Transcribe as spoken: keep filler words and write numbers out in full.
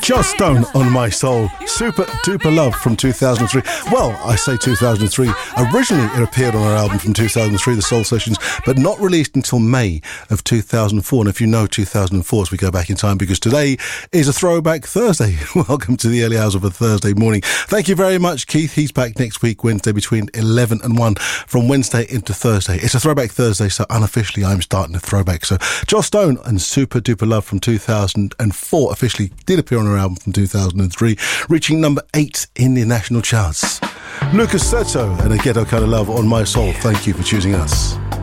Joss Stone on My Soul. Super Duper Love from two thousand three. Well, I say two thousand three. Originally, it appeared on our album from two thousand three, The Soul Sessions, but not released until May of two thousand four. And if you know two thousand four, as we go back in time, because today is a Throwback Thursday. Welcome to the early hours of a Thursday morning. Thank you very much, Keith. He's back next week, Wednesday, between eleven and one, from Wednesday into Thursday. It's a Throwback Thursday, so unofficially I'm starting a throwback. So Joss Stone and Super Duper Love from two thousand four officially did appear on our album from two thousand three, reaching number eight in the national charts. Lucas Soto and A Ghetto Kind of Love on My Soul. Thank you for choosing us.